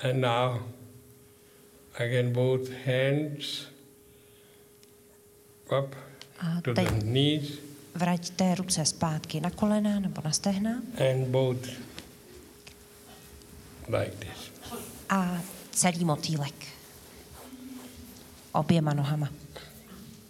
And now again both hands up A to teď the knees vraťte ruce zpátky na kolena nebo na stehna and both like this. a celý motýlek oběma nohama.